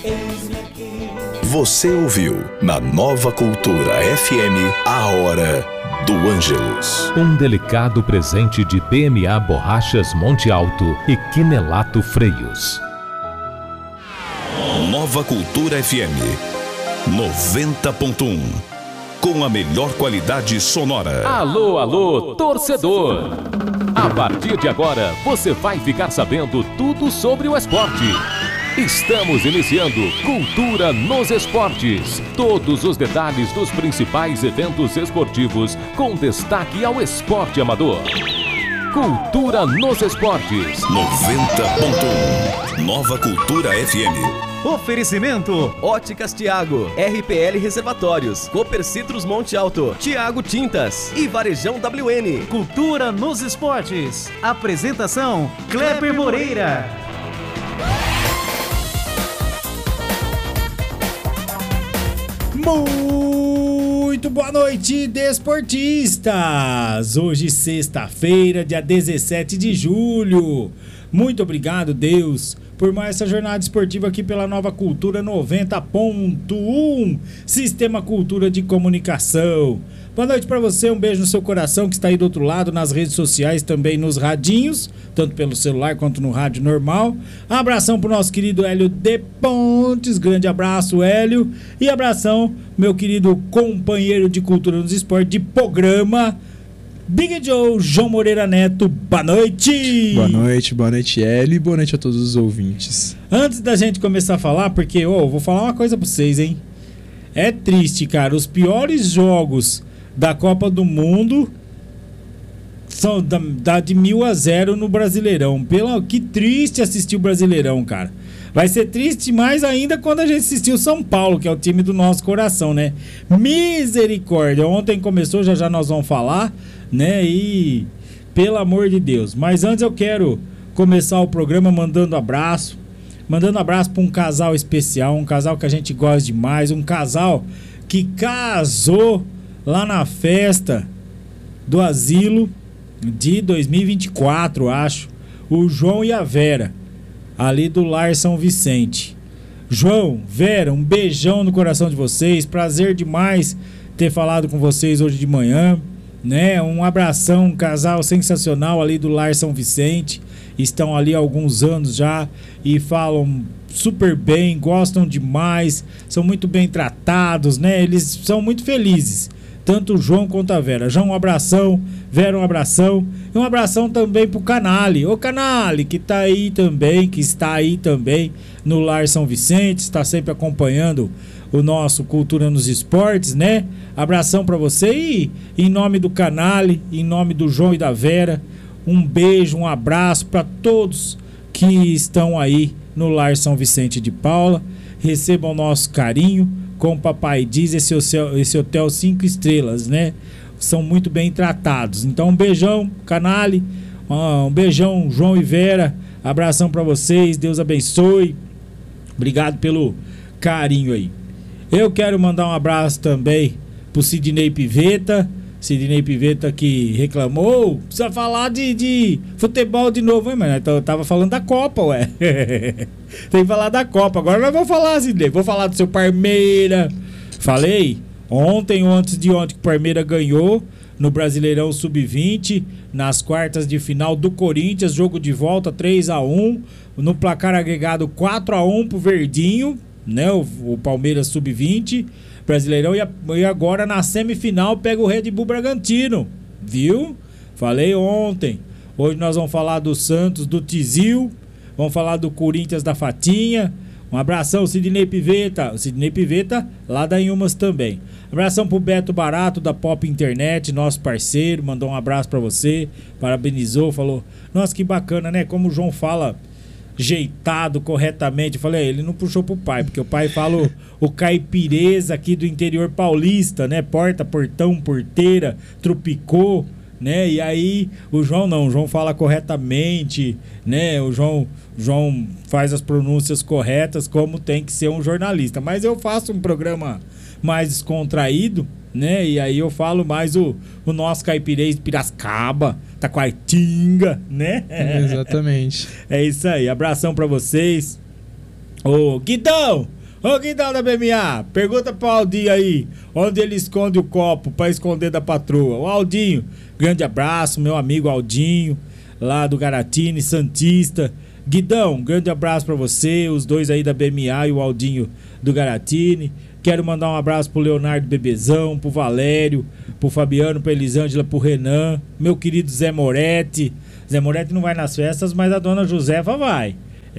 Você ouviu na Nova Cultura FM a Hora do Ângelus. Um delicado presente de PMA Borrachas Monte Alto e Quinelato Freios. Nova Cultura FM 90.1, com a melhor qualidade sonora. Alô, alô, torcedor! A partir de agora, você vai ficar sabendo tudo sobre o esporte. Estamos iniciando Cultura nos Esportes. Todos os detalhes dos principais eventos esportivos, com destaque ao esporte amador. Cultura nos Esportes 90.1, Nova Cultura FM. Oferecimento: Óticas Tiago, RPL Reservatórios, Cooper Citrus Monte Alto, Tiago Tintas e Varejão WN. Cultura nos Esportes. Apresentação: Kleber Moreira. Muito boa noite, desportistas! Hoje, sexta-feira, dia 17 de julho. Muito obrigado, Deus, por mais essa jornada esportiva aqui pela Nova Cultura 90.1, Sistema Cultura de Comunicação. Boa noite pra você, um beijo no seu coração que está aí do outro lado, nas redes sociais, também nos radinhos, tanto pelo celular quanto no rádio normal. Abração pro nosso querido Hélio de Pontes, grande abraço, Hélio. E abração, meu querido companheiro de cultura nos esportes de programa, Big Joe, João Moreira Neto. Boa noite! Boa noite, Hélio, e boa noite a todos os ouvintes. Antes da gente começar a falar, porque, vou falar uma coisa pra vocês, hein? É triste, cara, os piores jogos da Copa do Mundo são de 1.000-0 no Brasileirão. Que triste assistir o Brasileirão, cara. Vai ser triste mais ainda quando a gente assistiu o São Paulo, que é o time do nosso coração, né? Misericórdia. Ontem começou, já nós vamos falar, né? E pelo amor de Deus. Mas antes eu quero começar o programa mandando abraço para um casal especial, um casal que a gente gosta demais, um casal que casou lá na festa do asilo de 2024, acho. O João e a Vera, ali do Lar São Vicente. João, Vera, um beijão no coração de vocês. Prazer demais ter falado com vocês hoje de manhã, né? Um abração, um casal sensacional ali do Lar São Vicente. Estão ali há alguns anos já e falam super bem, gostam demais, são muito bem tratados, né? Eles são muito felizes, tanto o João quanto a Vera. João, um abração, Vera, um abração. E um abração também pro Canale. O Canale, que está aí também no Lar São Vicente, está sempre acompanhando o nosso Cultura nos Esportes, né? Abração para você e em nome do Canale, em nome do João e da Vera, um beijo, um abraço para todos que estão aí no Lar São Vicente de Paula. Recebam o nosso carinho, como o papai diz, esse hotel 5 estrelas, né? São muito bem tratados. Então um beijão, Canale, um beijão, João e Vera, abração para vocês, Deus abençoe, obrigado pelo carinho aí. Eu quero mandar um abraço também pro Sidney Piveta que reclamou, precisa falar de futebol de novo, hein, mano? Eu tava falando da Copa, ué. Tem que falar da Copa. Agora nós vamos falar, Sidney. Vou falar do seu Parmeira. Falei ontem ou antes de ontem que o Parmeira ganhou no Brasileirão Sub-20, nas quartas de final do Corinthians, jogo de volta 3-1, no placar agregado 4-1 pro Verdinho, né? O Palmeiras Sub-20. Brasileirão, e agora na semifinal pega o Red Bull Bragantino, viu? Falei ontem. Hoje nós vamos falar do Santos, do Tizil, vamos falar do Corinthians da Fatinha. Um abração, Sidney Piveta lá da Inhumas também. Abração pro Beto Barato da Pop Internet, nosso parceiro, mandou um abraço pra você, parabenizou, falou, nossa, que bacana, né? Como o João fala jeitado corretamente. Eu falei, ele não puxou pro pai, porque o pai fala o caipireza aqui do interior paulista, né? Porta, portão, porteira, trupicô, né? E aí o João não, o João fala corretamente, né? O João faz as pronúncias corretas como tem que ser um jornalista. Mas eu faço um programa mais descontraído, né? E aí eu falo mais o nosso caipirês de Piracicaba, Taquaritinga, né? Exatamente. É isso aí, abração pra vocês. Ô, Guidão da BMA, pergunta pro Aldinho aí, onde ele esconde o copo pra esconder da patroa. O Aldinho, grande abraço, meu amigo Aldinho, lá do Garatini, Santista. Guidão, grande abraço pra você, os dois aí da BMA e o Aldinho do Garatini. Quero mandar um abraço pro Leonardo Bebezão, pro Valério, pro Fabiano, pra Elisângela, pro Renan, meu querido Zé Moretti. Zé Moretti não vai nas festas, mas a dona Josefa vai.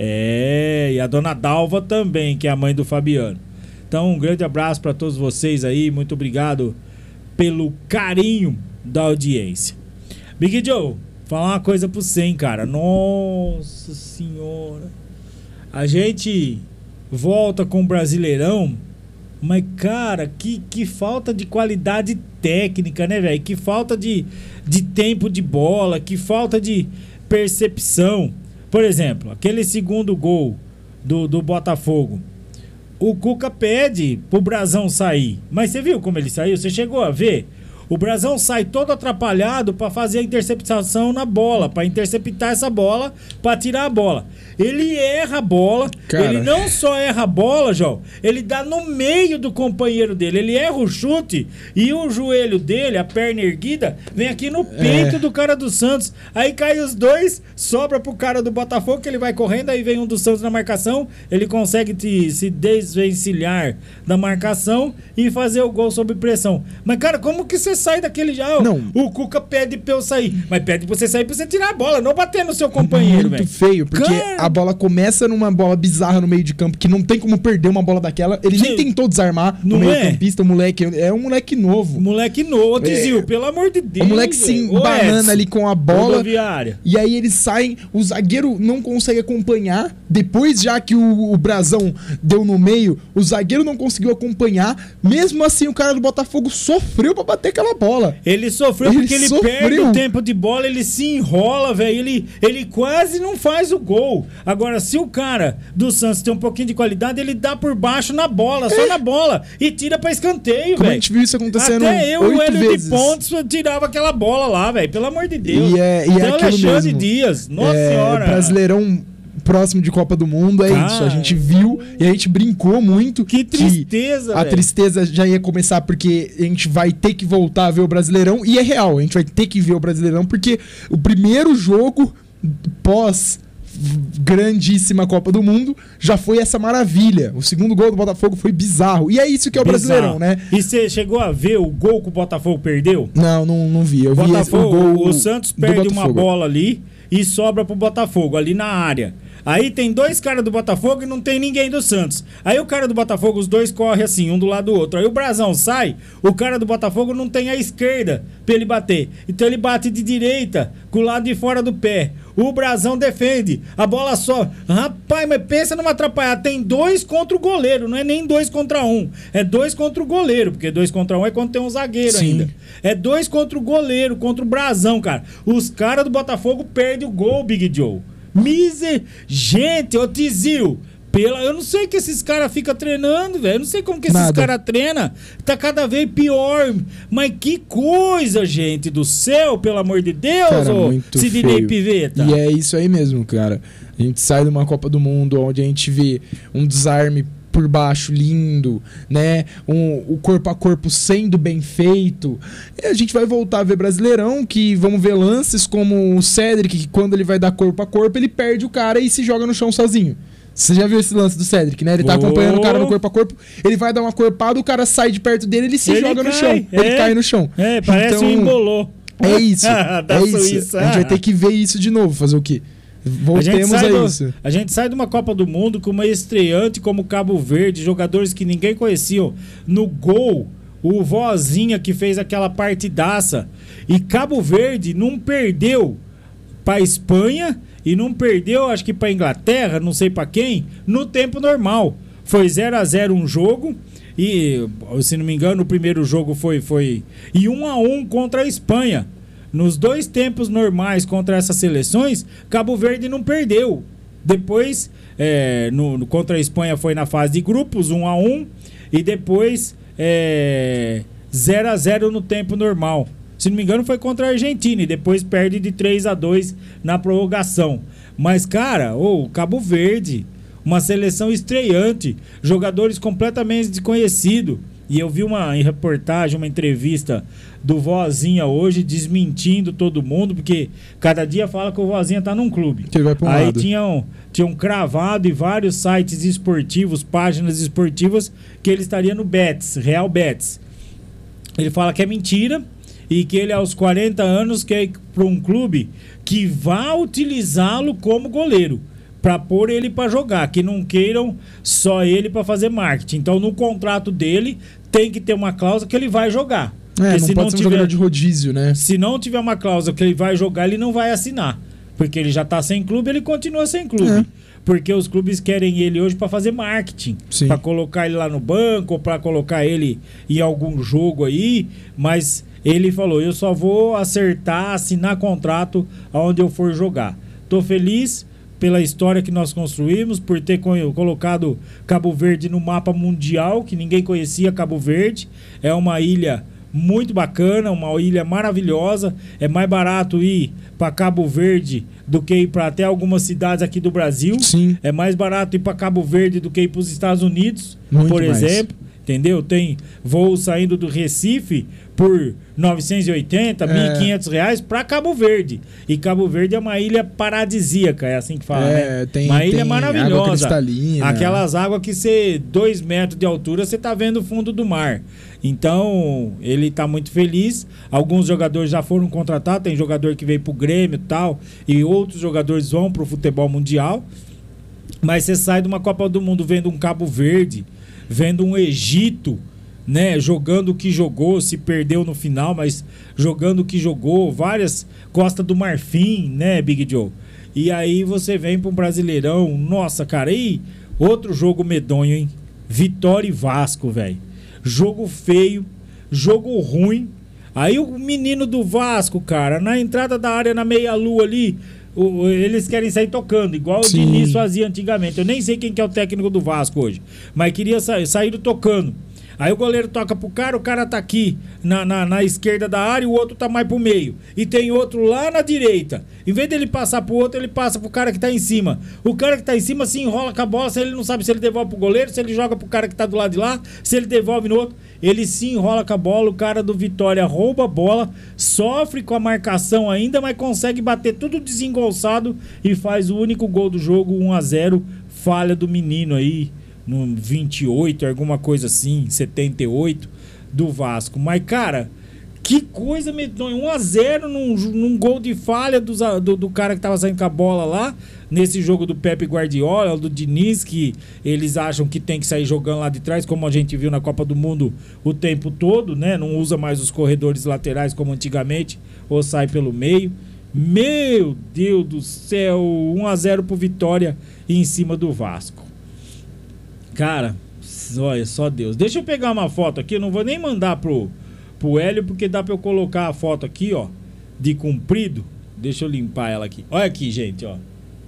E a dona Dalva também, que é a mãe do Fabiano. Então, um grande abraço para todos vocês aí. Muito obrigado pelo carinho da audiência. Big Joe, falar uma coisa pro você, hein, cara. Nossa senhora. A gente volta com o Brasileirão, mas, cara, que falta de qualidade técnica, né, velho? Que falta de tempo de bola, que falta de percepção. Por exemplo, aquele segundo gol do Botafogo. O Cuca pede pro Brazão sair. Mas você viu como ele saiu? Você chegou a ver? O Brazão sai todo atrapalhado para fazer a interceptação na bola, para interceptar essa bola, para tirar a bola. Ele erra a bola, cara. Ele não só erra a bola, João, ele dá no meio do companheiro dele. Ele erra o chute e o joelho dele, a perna erguida, vem aqui no peito do cara do Santos. Aí cai os dois, sobra pro cara do Botafogo, que ele vai correndo, aí vem um do Santos na marcação, ele consegue se desvencilhar da marcação e fazer o gol sob pressão. Mas, cara, como que você sai daquele já? Não. O Cuca pede pra eu sair, mas pede pra você sair pra você tirar a bola, não bater no seu companheiro, velho. Muito feio, porque a bola começa numa bola bizarra no meio de campo, que não tem como perder uma bola daquela. Ele nem tentou desarmar o meio-campista, o moleque. É um moleque novo. Moleque novo, Tizil, pelo amor de Deus. O moleque se embanana ali com a bola. Rodoviária. E aí eles saem, o zagueiro não consegue acompanhar. Depois, já que o Brazão deu no meio, o zagueiro não conseguiu acompanhar. Mesmo assim, o cara do Botafogo sofreu pra bater aquela bola. Ele sofreu porque ele perde o tempo de bola, ele se enrola, velho. Ele quase não faz o gol. Agora, se o cara do Santos tem um pouquinho de qualidade, ele dá por baixo na bola, só na bola, e tira pra escanteio, velho. A gente viu isso acontecendo 8 vezes. Até eu, o Hélio de Pontes, tirava aquela bola lá, velho. Pelo amor de Deus. E é Alexandre Dias, nossa senhora. Brasileirão próximo de Copa do Mundo, isso. A gente viu e a gente brincou muito. Que tristeza, a tristeza já ia começar porque a gente vai ter que voltar a ver o Brasileirão. E é real, a gente vai ter que ver o Brasileirão porque o primeiro jogo pós grandíssima Copa do Mundo já foi essa maravilha. O segundo gol do Botafogo foi bizarro. E é isso que é o Brasileirão, né? E você chegou a ver o gol que o Botafogo perdeu? Não vi. Eu vi o gol. O Santos perde uma bola ali e sobra pro Botafogo, ali na área. Aí tem dois caras do Botafogo e não tem ninguém do Santos. Aí o cara do Botafogo, os dois correm assim, um do lado do outro. Aí o Brazão sai, o cara do Botafogo não tem a esquerda pra ele bater. Então ele bate de direita, com o lado de fora do pé. O Brazão defende, a bola só. Rapaz, mas pensa numa atrapalhada. Tem 2 contra o goleiro, não é nem 2 contra 1. É 2 contra o goleiro, porque 2 contra 1 é quando tem um zagueiro ainda. É 2 contra o goleiro, contra o Brazão, cara. Os caras do Botafogo perdem o gol, Big Joe. Gente, ô Tizil, eu não sei que esses caras ficam treinando, velho. Eu não sei como que esses caras treinam. Tá cada vez pior. Mas que coisa, gente do céu, pelo amor de Deus, cara, ô Sidney Piveta. E é isso aí mesmo, cara. A gente sai de uma Copa do Mundo onde a gente vê um desarme por baixo lindo, né? O corpo a corpo sendo bem feito. E a gente vai voltar a ver Brasileirão, que vamos ver lances como o Cedric, que quando ele vai dar corpo a corpo, ele perde o cara e se joga no chão sozinho. Você já viu esse lance do Cedric, né? Ele tá acompanhando o cara no corpo a corpo, ele vai dar uma corpada, o cara sai de perto dele, ele se joga no chão. Ele cai no chão. Parece então, um embolô. É isso. É isso. A gente vai ter que ver isso de novo, fazer o quê? Voltemos a isso. A gente sai de uma Copa do Mundo com uma estreante como Cabo Verde, jogadores que ninguém conhecia. No gol, o Vozinha que fez aquela partidaça. E Cabo Verde não perdeu para Espanha e não perdeu, acho que para Inglaterra, não sei para quem, no tempo normal. Foi 0-0 um jogo. E, se não me engano, o primeiro jogo foi e 1-1 contra a Espanha. Nos 2 tempos normais contra essas seleções, Cabo Verde não perdeu. Depois, contra a Espanha foi na fase de grupos, 1-1. E depois, 0-0 no tempo normal. Se não me engano, foi contra a Argentina. E depois perde de 3-2 na prorrogação. Mas, cara, o Cabo Verde, uma seleção estreante, jogadores completamente desconhecidos. E eu vi uma reportagem, uma entrevista do Vozinha hoje, desmentindo todo mundo, porque cada dia fala que o Vozinha tá num clube. Que ele vai pra um Aí lado. tinham cravado em vários sites esportivos, páginas esportivas, que ele estaria no Betis, Real Betis. Ele fala que é mentira e que ele aos 40 anos quer ir para um clube que vá utilizá-lo como goleiro, para pôr ele para jogar, que não queiram só ele para fazer marketing. Então no contrato dele tem que ter uma cláusula que ele vai jogar. Não se pode ser um jogador de rodízio, né? Se não tiver uma cláusula que ele vai jogar, ele não vai assinar. Porque ele já tá sem clube, ele continua sem clube. É. Porque os clubes querem ele hoje para fazer marketing. Sim. Para colocar ele lá no banco, ou para colocar ele em algum jogo aí. Mas ele falou, eu só vou assinar contrato aonde eu for jogar. Tô feliz pela história que nós construímos, por ter colocado Cabo Verde no mapa mundial, que ninguém conhecia Cabo Verde. É uma ilha muito bacana, uma ilha maravilhosa. É mais barato ir para Cabo Verde do que ir para até algumas cidades aqui do Brasil. Sim. É mais barato ir para Cabo Verde do que ir para os Estados Unidos, Muito por mais. exemplo. Entendeu? Tem voo saindo do Recife por 980, R$1.500 reais para Cabo Verde. E Cabo Verde é uma ilha paradisíaca, é assim que fala, né? Uma ilha tem maravilhosa. água cristalina. Aquelas águas que você, 2 metros de altura, você tá vendo o fundo do mar. Então, ele tá muito feliz. Alguns jogadores já foram contratados, tem jogador que veio pro Grêmio e tal, e outros jogadores vão pro futebol mundial. Mas você sai de uma Copa do Mundo vendo um Cabo Verde, vendo um Egito, né, jogando o que jogou, se perdeu no final, mas jogando o que jogou, várias Costa do Marfim, né, Big Joe? E aí você vem para um Brasileirão, nossa, cara, e outro jogo medonho, hein? Vitória e Vasco, velho. Jogo feio, jogo ruim. Aí o menino do Vasco, cara, na entrada da área, na meia-lua ali, eles querem sair tocando, igual Sim. o Diniz fazia antigamente. Eu nem sei quem que é o técnico do Vasco hoje, mas queria sair tocando. Aí o goleiro toca pro cara, o cara tá aqui na esquerda da área e o outro tá mais pro meio. E tem outro lá na direita. Em vez dele passar pro outro, ele passa pro cara que tá em cima. O cara que tá em cima se enrola com a bola, ele não sabe se ele devolve pro goleiro, se ele joga pro cara que tá do lado de lá, se ele devolve no outro. Ele se enrola com a bola, o cara do Vitória rouba a bola, sofre com a marcação ainda, mas consegue bater tudo desengolçado e faz o único gol do jogo, 1-0, falha do menino aí, no 28, alguma coisa assim, 78, do Vasco. Mas, cara, que coisa medonha, 1-0 num gol de falha do cara que tava saindo com a bola lá, nesse jogo do Pepe Guardiola, do Diniz, que eles acham que tem que sair jogando lá de trás, como a gente viu na Copa do Mundo o tempo todo, né? Não usa mais os corredores laterais como antigamente, ou sai pelo meio. Meu Deus do céu, 1-0 pro Vitória em cima do Vasco. Cara, olha, só Deus. Deixa eu pegar uma foto aqui, eu não vou nem mandar pro Hélio, porque dá pra eu colocar a foto aqui, ó, de comprido. Deixa eu limpar ela aqui. Olha aqui, gente, ó.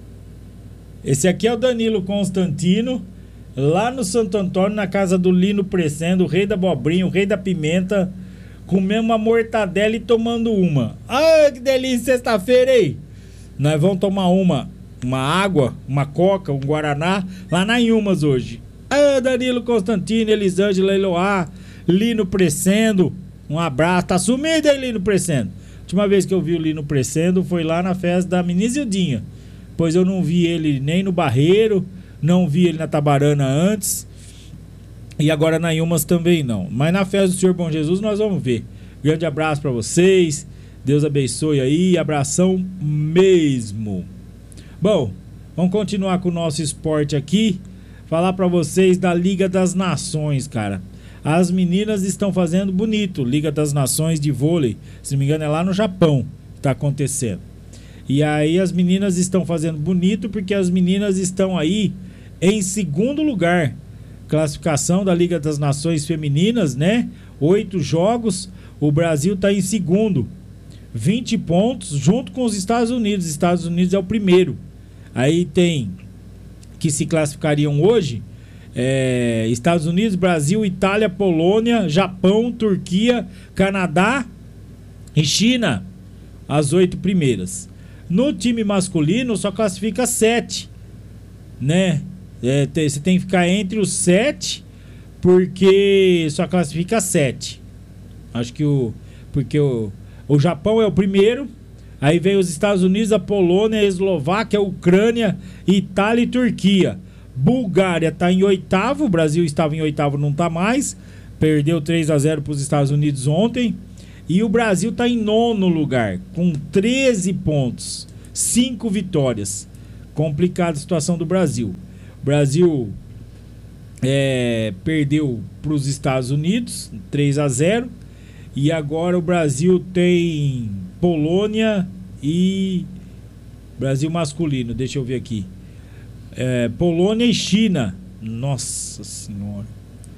Esse aqui é o Danilo Constantino, lá no Santo Antônio, na casa do Lino Presendo, o rei da abobrinha, o rei da pimenta, comendo uma mortadela e tomando uma. Ah, que delícia, sexta-feira aí. Nós vamos tomar uma água, uma coca, um guaraná, lá na Inhumas hoje. Ah, Danilo Constantino, Elisângela Eloá, Lino Presendo, um abraço. Tá sumido aí, Lino Presendo. Última vez que eu vi o Lino Presendo foi lá na festa da menina Zildinha, pois eu não vi ele nem no Barreiro, não vi ele na Tabarana antes, e agora na Inhumas também não. Mas na festa do Senhor Bom Jesus nós vamos ver. Grande abraço pra vocês, Deus abençoe aí, abração mesmo. Bom, vamos continuar com o nosso esporte aqui. Falar pra vocês da Liga das Nações, cara. As meninas estão fazendo bonito, Liga das Nações de vôlei. Se não me engano é lá no Japão que tá acontecendo. E aí as meninas estão fazendo bonito porque as meninas estão aí em segundo lugar. Classificação da Liga das Nações Femininas, né? 8 jogos, o Brasil tá em segundo. 20 pontos, junto com os Estados Unidos. Estados Unidos é o primeiro. Aí tem que se classificariam hoje Estados Unidos, Brasil, Itália, Polônia, Japão, Turquia, Canadá e China, as 8 primeiras. No time masculino só classifica 7, né? Você tem que ficar entre os 7, porque só classifica 7. Acho que porque o Japão é o primeiro, aí vem os Estados Unidos, a Polônia, a Eslováquia, a Ucrânia, Itália e Turquia. Bulgária está em 8º, o Brasil estava em 8º, não está mais, perdeu 3-0 para os Estados Unidos ontem. E o Brasil está em 9º lugar, com 13 pontos, 5 vitórias. Complicada a situação do Brasil. O Brasil perdeu para os Estados Unidos, 3-0. E agora o Brasil tem Polônia e... Brasil masculino, deixa eu ver aqui. Polônia e China. Nossa Senhora.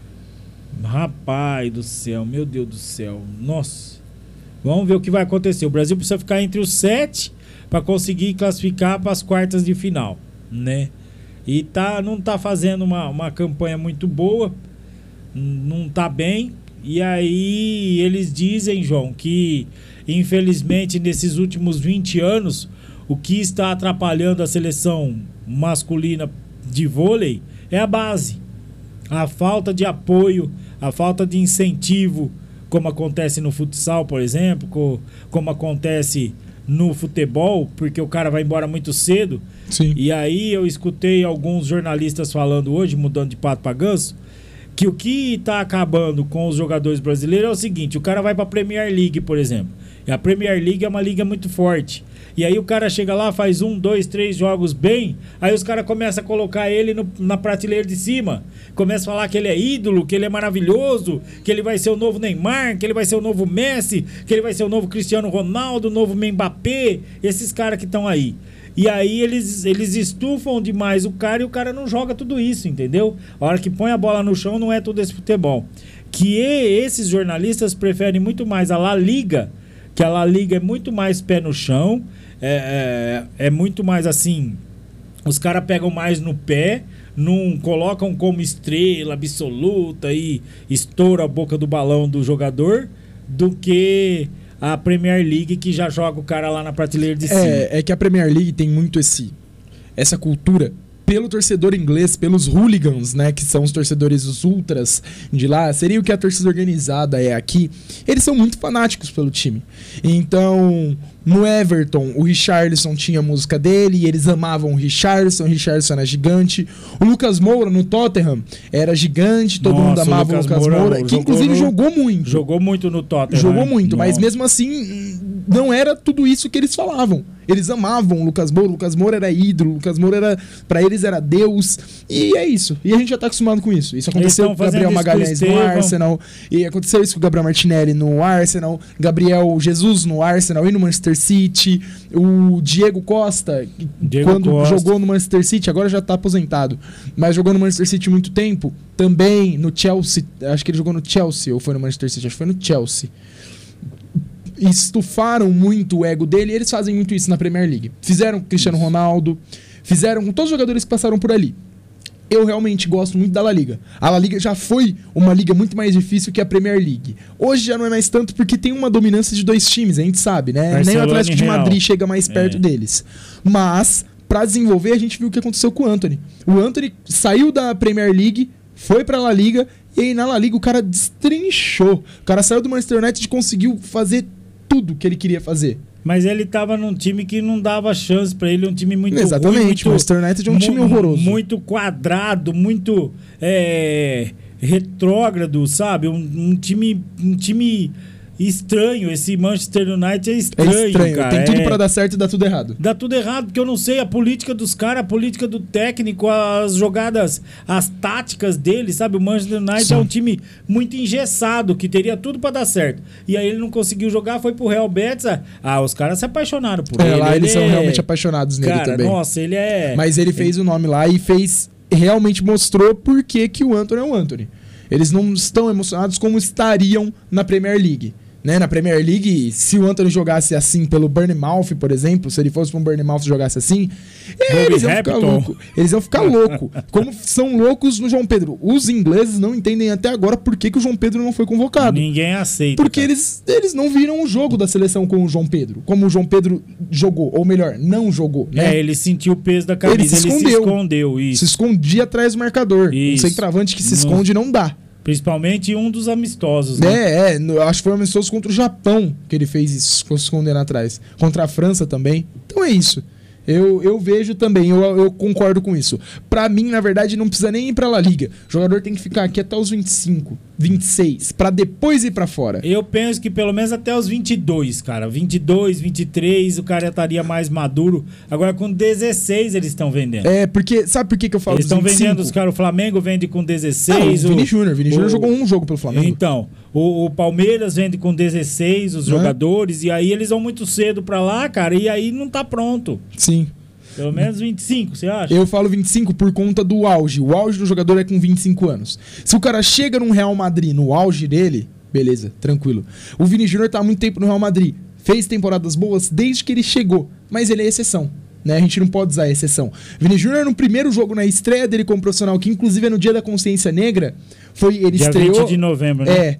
Rapaz do céu, meu Deus do céu. Nossa. Vamos ver o que vai acontecer. O Brasil precisa ficar entre os 7 para conseguir classificar para as quartas de final, né? E não tá fazendo uma campanha muito boa. Não tá bem. E aí eles dizem, João, que infelizmente nesses últimos 20 anos o que está atrapalhando a seleção masculina de vôlei é a base. A falta de apoio, a falta de incentivo, como acontece no futsal, por exemplo, como acontece no futebol, porque o cara vai embora muito cedo. Sim. E aí eu escutei alguns jornalistas falando hoje, mudando de pato para ganso, que o que está acabando com os jogadores brasileiros é o seguinte: o cara vai para a Premier League, por exemplo, e a Premier League é uma liga muito forte. E aí o cara chega lá, faz 1, 2, 3 jogos bem, aí os caras começam a colocar ele na prateleira de cima, começam a falar que ele é ídolo, que ele é maravilhoso, que ele vai ser o novo Neymar, que ele vai ser o novo Messi, que ele vai ser o novo Cristiano Ronaldo, o novo Mbappé, esses caras que estão aí. E aí eles estufam demais o cara e o cara não joga tudo isso, entendeu? A hora que põe a bola no chão não é todo esse futebol. Que esses jornalistas preferem muito mais a La Liga, que a La Liga é muito mais pé no chão, é muito mais assim, os caras pegam mais no pé, não colocam como estrela absoluta e estoura a boca do balão do jogador, do que a Premier League, que já joga o cara lá na prateleira de cima. É que a Premier League tem muito essa cultura pelo torcedor inglês, pelos hooligans, né, que são os torcedores, os ultras de lá, seria o que a torcida organizada é aqui. Eles são muito fanáticos pelo time. Então, no Everton, o Richarlison tinha a música dele e eles amavam o Richarlison era gigante. O Lucas Moura no Tottenham era gigante, todo mundo amava o Lucas Moura, que inclusive jogou muito. Jogou muito no Tottenham. Jogou muito, mas mesmo assim não era tudo isso que eles falavam. Eles amavam o Lucas Moura era ídolo, o Lucas Moura pra eles era Deus, e é isso. E a gente já tá acostumado com isso. Isso aconteceu com o Gabriel Magalhães no Arsenal, e aconteceu isso com o Gabriel Martinelli no Arsenal, Gabriel Jesus no Arsenal e no Manchester City, o Diego Costa, jogou no Manchester City, agora já tá aposentado, mas jogou no Manchester City muito tempo, também no Chelsea, acho que ele jogou no Chelsea, ou foi no Manchester City, acho que foi no Chelsea. Estufaram muito o ego dele, e eles fazem muito isso na Premier League. Fizeram com o Cristiano Ronaldo, fizeram com todos os jogadores que passaram por ali. Eu realmente gosto muito da La Liga. A La Liga já foi uma liga muito mais difícil que a Premier League. Hoje já não é mais tanto porque tem uma dominância de 2 times, a gente sabe, né? Barcelona, nem o Atlético de Madrid chega mais perto deles. Mas, pra desenvolver, a gente viu o que aconteceu com o Antony. O Antony saiu da Premier League, foi pra La Liga, e aí na La Liga o cara destrinchou. O cara saiu do Manchester United e conseguiu fazer tudo que ele queria fazer. Mas ele tava num time que não dava chance pra ele, um time muito Exatamente, ruim, o Manchester United é um time horroroso. Muito quadrado, muito retrógrado, sabe? Um time estranho. Esse Manchester United é estranho, cara. Tem tudo pra dar certo e dá tudo errado. Dá tudo errado, porque eu não sei a política dos caras, a política do técnico, as jogadas, as táticas dele, sabe? O Manchester United é um time muito engessado, que teria tudo pra dar certo. E aí ele não conseguiu jogar, foi pro Real Betis. Os caras se apaixonaram por ele. Lá eles são realmente apaixonados nele também. Nossa, ele é... Mas ele fez o nome lá e realmente mostrou por que o Antony é o Antony. Eles não estão emocionados como estariam na Premier League. né? Na Premier League, se o Antony jogasse assim pelo Bournemouth, por exemplo, se ele fosse para um Bournemouth e jogasse assim, eles iam ficar loucos. Eles iam ficar loucos. Como são loucos no João Pedro. Os ingleses não entendem até agora por que o João Pedro não foi convocado. Ninguém aceita. Porque eles não viram o jogo da seleção com o João Pedro. Como o João Pedro jogou, ou melhor, não jogou, né? Ele sentiu o peso da camisa, ele se escondeu. Isso. Se escondia atrás do marcador. Um centroavante que se esconde não dá. Principalmente um dos amistosos, né? Acho que foi um amistoso contra o Japão que ele fez isso, ficou se escondendo atrás. Contra a França também. Então é isso. Eu vejo também, eu concordo com isso. Pra mim, na verdade, não precisa nem ir pra La Liga. O jogador tem que ficar aqui até os 25, 26, pra depois ir pra fora. Eu penso que pelo menos até os 22, cara. 22, 23, o cara estaria mais maduro. Agora com 16 eles estão vendendo. Porque, sabe por que eu falo eles estão vendendo os caras, o Flamengo vende com 16. O Vini Júnior jogou um jogo pelo Flamengo. Então, o Palmeiras vende com 16 os jogadores, e aí eles vão muito cedo pra lá, cara, e aí não tá pronto. Sim. Pelo menos 25, você acha? Eu falo 25 por conta do auge. O auge do jogador é com 25 anos. Se o cara chega num Real Madrid no auge dele, beleza, tranquilo. O Vini Júnior tá há muito tempo no Real Madrid. Fez temporadas boas desde que ele chegou, mas ele é exceção. Né? A gente não pode usar exceção. Vini Júnior, no primeiro jogo, na estreia dele como profissional, que inclusive é no Dia da Consciência Negra, ele dia estreou... 20 de novembro, né?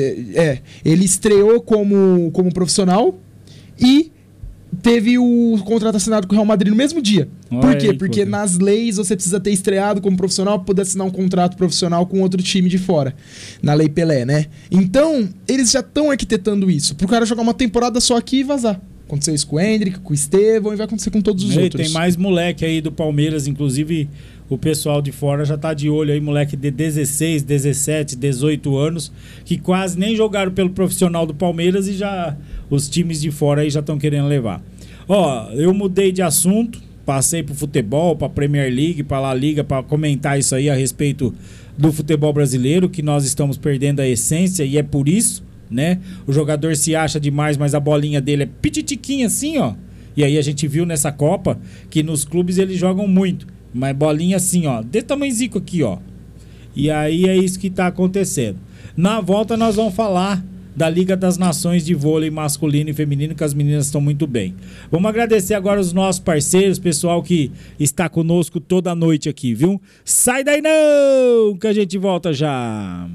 Ele estreou como profissional e teve o contrato assinado com o Real Madrid no mesmo dia. Por quê? Porque nas leis você precisa ter estreado como profissional para poder assinar um contrato profissional com outro time de fora. Na Lei Pelé, né? Então, eles já estão arquitetando isso. Pro cara jogar uma temporada só aqui e vazar. Aconteceu isso com o Hendrick, com o Estevão e vai acontecer com todos os outros. Tem mais moleque aí do Palmeiras, inclusive o pessoal de fora já tá de olho aí, moleque de 16, 17, 18 anos, que quase nem jogaram pelo profissional do Palmeiras e já os times de fora aí já estão querendo levar. Eu mudei de assunto, passei pro futebol, pra Premier League, pra La Liga, pra comentar isso aí a respeito do futebol brasileiro, que nós estamos perdendo a essência e é por isso, né? O jogador se acha demais, mas a bolinha dele é pititiquinha assim, ó. E aí a gente viu nessa Copa que nos clubes eles jogam muito, mas bolinha assim, ó, desse tamanhozinho aqui, ó. E aí é isso que tá acontecendo. Na volta nós vamos falar da Liga das Nações de vôlei masculino e feminino, que as meninas estão muito bem. Vamos agradecer agora os nossos parceiros, pessoal que está conosco toda a noite aqui, viu? Sai daí não, que a gente volta já.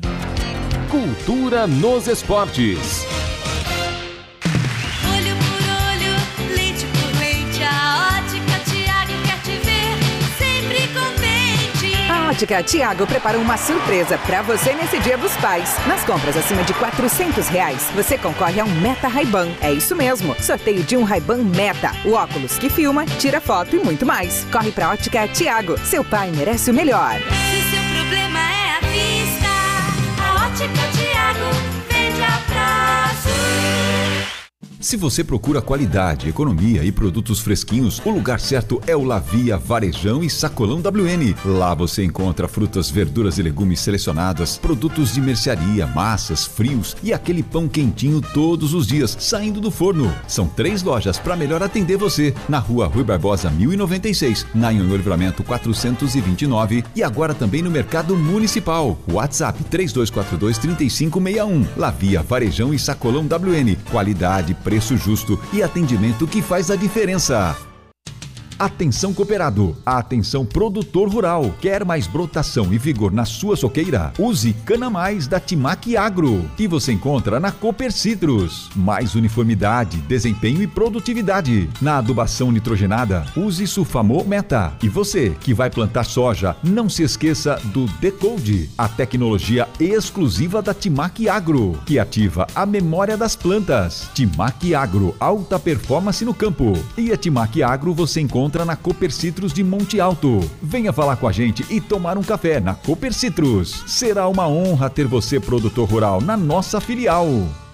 Cultura nos esportes. Olho por olho, leite por leite, a Ótica Tiago quer te ver sempre contente. A Ótica Tiago preparou uma surpresa pra você nesse Dia dos Pais. Nas compras acima de R$400, você concorre a um Meta Ray-Ban. É isso mesmo, sorteio de um Ray-Ban Meta, o óculos que filma, tira foto e muito mais. Corre pra Ótica Tiago, seu pai merece o melhor. Se seu problema é a vista, a Ótica Tiago vende a prazo. Se você procura qualidade, economia e produtos fresquinhos, o lugar certo é o Lavia Varejão e Sacolão WN. Lá você encontra frutas, verduras e legumes selecionadas, produtos de mercearia, massas, frios e aquele pão quentinho todos os dias, saindo do forno. São 3 lojas para melhor atender você. Na Rua Rui Barbosa 1096, na Anhonho Livramento 429 e agora também no Mercado Municipal. WhatsApp 3242-3561. Lavia Varejão e Sacolão WN. Qualidade, preço justo e atendimento que faz a diferença. Atenção cooperado, atenção produtor rural. Quer mais brotação e vigor na sua soqueira? Use Cana Mais da Timac Agro, que você encontra na Cooper Citrus. Mais uniformidade, desempenho e produtividade. Na adubação nitrogenada, use Sulfamo Meta. E você que vai plantar soja, não se esqueça do Decode, a tecnologia exclusiva da Timac Agro, que ativa a memória das plantas. Timac Agro, alta performance no campo. E a Timac Agro você encontra na Cooper Citrus de Monte Alto. Venha falar com a gente e tomar um café na Cooper Citrus. Será uma honra ter você, produtor rural, na nossa filial.